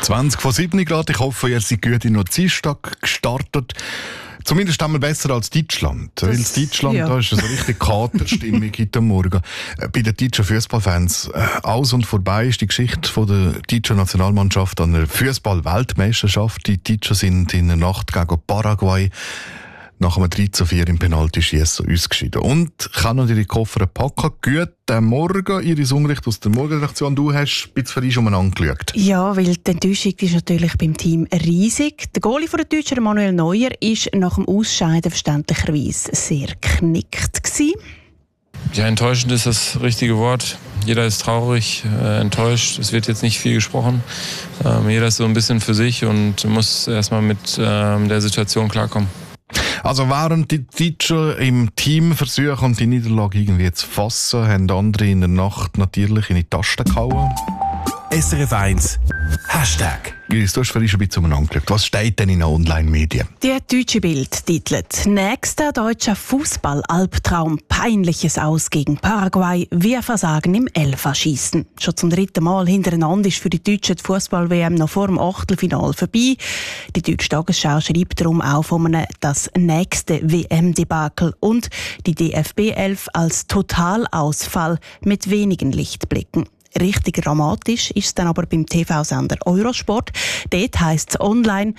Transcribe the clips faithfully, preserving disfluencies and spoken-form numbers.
zwanzig vor sieben Grad. Ich hoffe, ihr seid gut in den Dienstag gestartet. Zumindest einmal besser als Deutschland. Das, Weil in Deutschland, ja. Da ist so richtig Katerstimmung heute Morgen. Bei den deutschen Fußballfans aus und vorbei ist die Geschichte von der deutschen Nationalmannschaft an der Fußball-Weltmeisterschaft. Die Deutschen sind in der Nacht gegen Paraguay nach einem drei zu vier im Penaltyschiessen ausgeschieden. Und können ihre Koffer packen. Guten Morgen, Iris Unricht aus der Morgenredaktion. Du hast ein bisschen für umeinander geschaut. Ja, weil die Enttäuschung ist natürlich beim Team riesig. Der Goalie der Deutschen, Manuel Neuer, war nach dem Ausscheiden verständlicherweise sehr geknickt gewesen. Ja, enttäuschend ist das richtige Wort. Jeder ist traurig, äh, enttäuscht. Es wird jetzt nicht viel gesprochen. Ähm, jeder ist so ein bisschen für sich und muss erstmal mit ähm, der Situation klarkommen. Also während die Deutschen im Team versuchen, die Niederlage irgendwie zu fassen, haben andere in der Nacht natürlich in die Tasten gehauen. S R F eins Hashtag. Iris, du hast vorhin schon ein bisschen umeinander geschaut. Was steht denn in den Online-Medien? Die deutsche Bild titelt: Nächster deutscher Fußball-Albtraum. Peinliches Aus gegen Paraguay. Wir versagen im Elferschießen. Schon zum dritten Mal hintereinander ist für die Deutschen die Fußball-W M noch vor dem Achtelfinale vorbei. Die Deutsche Tagesschau schreibt darum auch von einem das nächste W M-Debakel und die D F B elf als Totalausfall mit wenigen Lichtblicken. Richtig dramatisch ist es dann aber beim T V-Sender Eurosport. Dort heisst es online,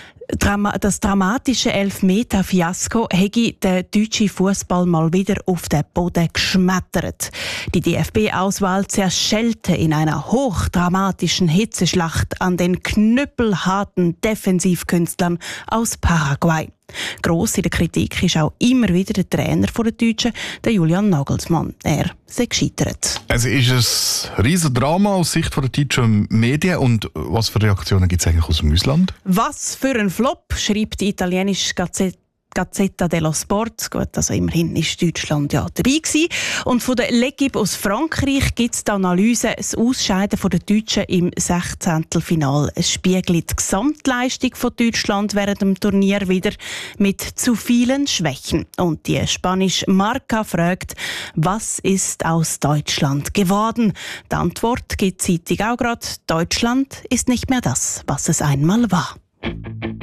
das dramatische Elfmeter-Fiasko hätte der deutsche Fußball mal wieder auf den Boden geschmettert. Die D F B-Auswahl zerschellte in einer hochdramatischen Hitzeschlacht an den knüppelharten Defensivkünstlern aus Paraguay. Gross in der Kritik ist auch immer wieder der Trainer der Deutschen, der Julian Nagelsmann. Er sei gescheitert. Es ist ein riesen Drama aus Sicht der deutschen Medien. Und was für Reaktionen gibt es eigentlich aus dem Ausland? Was für ein Flop, schreibt die italienische Gazette Gazzetta dello Sport. Gut, also immerhin ist Deutschland ja dabei gewesen. Und von der L'Equipe aus Frankreich gibt es die Analyse, das Ausscheiden der Deutschen im Sechzehntelfinale. Es spiegelt die Gesamtleistung von Deutschland während dem Turnier wieder mit zu vielen Schwächen. Und die spanische Marca fragt, was ist aus Deutschland geworden? Die Antwort gibt die Zeitung auch gerade: Deutschland ist nicht mehr das, was es einmal war.